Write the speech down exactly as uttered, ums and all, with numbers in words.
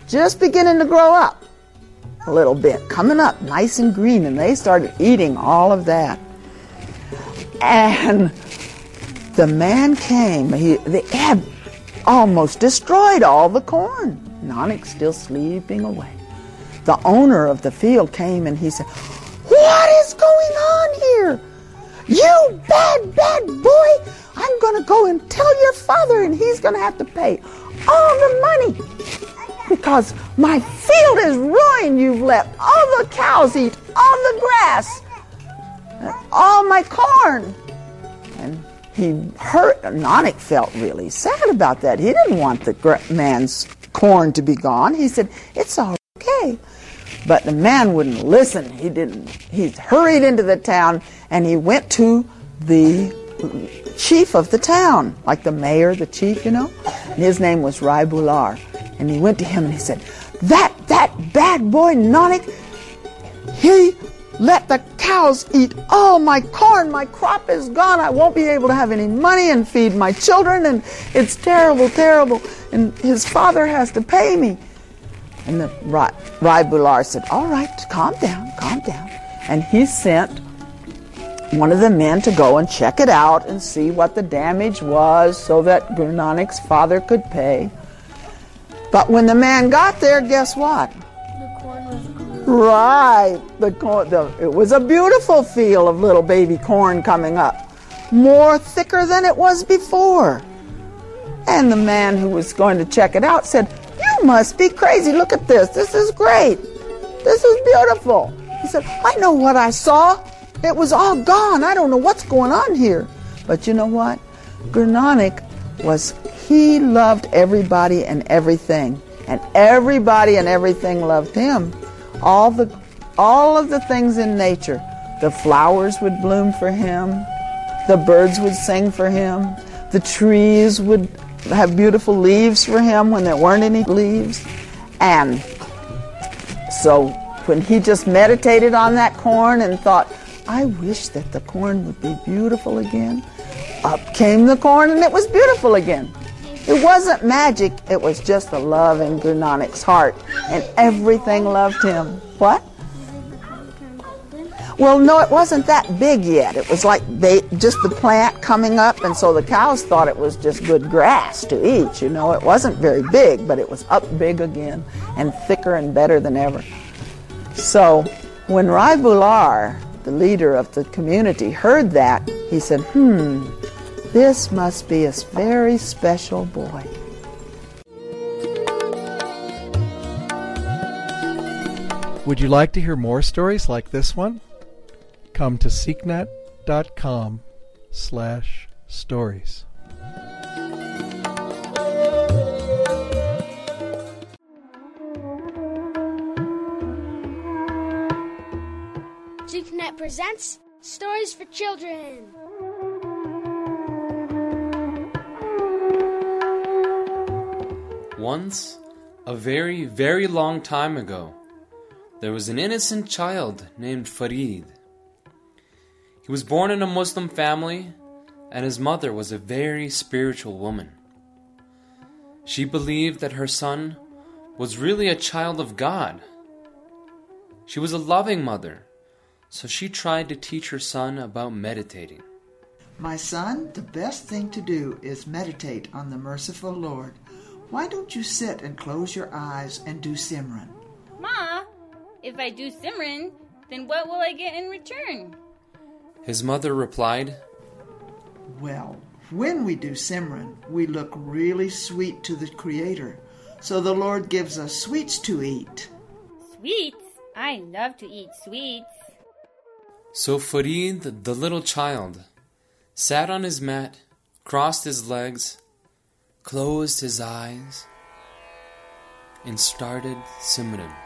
just beginning to grow up a little bit, coming up nice and green, and they started eating all of that. And the man came. He, they had almost destroyed all the corn. Nanak still sleeping away. The owner of the field came and he said, "What is going on here? You bad, bad boy! I'm going to go and tell your father, and he's going to have to pay all the money because my field is ruined. You've let all the cows eat all the grass, all my corn." And he hurt. Nanak felt really sad about that. He didn't want the man's corn to be gone. He said, "It's all okay." But the man wouldn't listen. He didn't. He hurried into the town and he went to the chief of the town, like the mayor, the chief, you know. And his name was Rai Bular. And he went to him and he said, that, that bad boy Nanak, he let the cows eat all my corn. My crop is gone. I won't be able to have any money and feed my children. And it's terrible, terrible. And his father has to pay me. And the Rai, Rai Bular said, "All right, calm down, calm down." And he sent one of the men to go and check it out and see what the damage was so that Guru Nanak's father could pay. But when the man got there, guess what? The corn was green. Right. The corn, the, it was a beautiful field of little baby corn coming up, more thicker than it was before. And the man who was going to check it out said, "You must be crazy. Look at this. This is great. This is beautiful." He said, "I know what I saw. It was all gone. I don't know what's going on here." But you know what? Guru Nanak was, he loved everybody and everything. And everybody and everything loved him. All the, all of the things in nature. The flowers would bloom for him. The birds would sing for him. The trees would have beautiful leaves for him when there weren't any leaves. And so when he just meditated on that corn and thought, "I wish that the corn would be beautiful again," up came the corn and it was beautiful again. It wasn't magic, it was just the love in Guru Nanak's heart, and everything loved him. What? Well, no, it wasn't that big yet. It was like they, just the plant coming up, and so the cows thought it was just good grass to eat. You know, it wasn't very big, but it was up big again and thicker and better than ever. So when Rai Bular, the leader of the community, heard that, he said, hmm, this must be a very special boy. Would you like to hear more stories like this one? Come to seeknet dot com slash stories. SeekNet presents Stories for Children. Once, a very, very long time ago, there was an innocent child named Farid. He was born in a Muslim family, and his mother was a very spiritual woman. She believed that her son was really a child of God. She was a loving mother, so she tried to teach her son about meditating. My son, the best thing to do is meditate on the merciful Lord. Why don't you sit and close your eyes and do Simran? Ma, if I do Simran, then what will I get in return? His mother replied, Well, when we do Simran, we look really sweet to the Creator, so the Lord gives us sweets to eat. Sweets? I love to eat sweets. So Farid, the little child, sat on his mat, crossed his legs, closed his eyes, and started Simran.